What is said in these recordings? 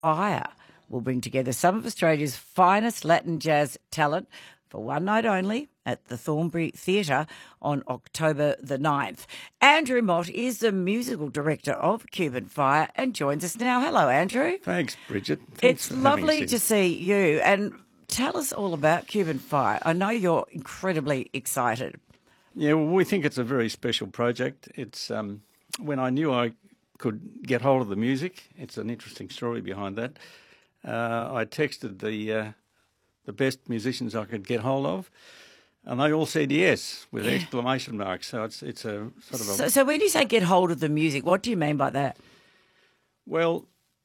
Fire will bring together some of Australia's finest Latin jazz talent for one night only at the Thornbury Theatre on October the 9th. Andrew Mott is the musical director of Cuban Fire and joins us now. Hello, Andrew. Thanks, Bridget. Thanks It's lovely to see you. And tell us all about Cuban Fire. I know you're incredibly excited. Yeah, well, we think it's a very special project. It's when I knew I could get hold of the music. It's an interesting story behind that. I texted the best musicians I could get hold of, and they all said yes with exclamation marks. So it's a sort of a... So when you say get hold of the music, what do you mean by that? Well,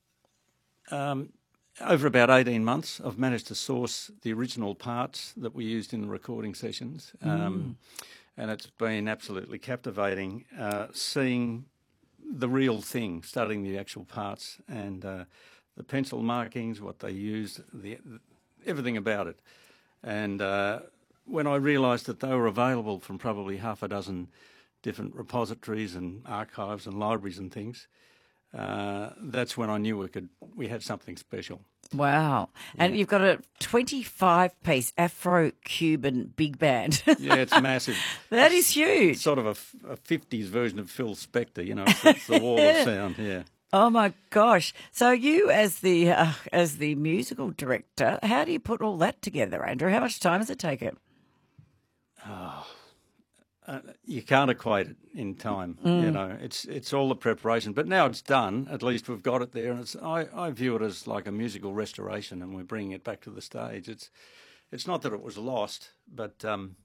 over about 18 months, I've managed to source the original parts that we used in the recording sessions, and it's been absolutely captivating seeing the real thing, studying the actual parts and the pencil markings, what they used, everything about it. And when I realised that they were available from probably half a dozen different repositories and archives and libraries and things, that's when I knew we had something special. Wow. And you've got a 25-piece Afro-Cuban big band. Yeah, it's massive. That is huge. It's sort of a 50s version of Phil Spector, you know, it's the wall of sound, yeah. Oh, my gosh. So you as the musical director, how do you put all that together, Andrew? How much time does it take it? You can't equate it in time, you know. It's all the preparation, but now it's done. At least we've got it there, and I view it as like a musical restoration, and we're bringing it back to the stage. It's not that it was lost, but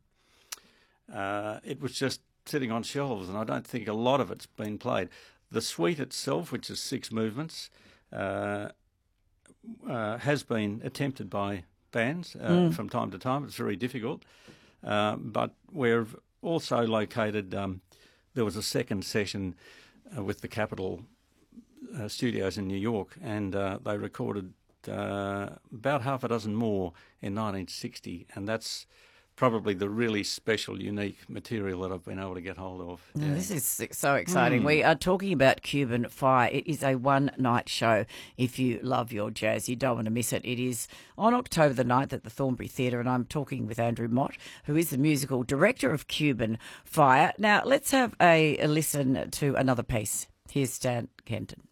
it was just sitting on shelves, and I don't think a lot of it's been played. The suite itself, which is 6 movements, has been attempted by bands from time to time. It's very difficult, but we've also located, there was a second session with the Capitol Studios in New York, and they recorded about half a dozen more in 1960, and that's probably the really special, unique material that I've been able to get hold of. Yeah. This is so exciting. We are talking about Cuban Fire. It is a one-night show. If you love your jazz, you don't want to miss it. It is on October the 9th at the Thornbury Theatre, and I'm talking with Andrew Mott, who is the musical director of Cuban Fire. Now, let's have a listen to another piece. Here's Stan Kenton.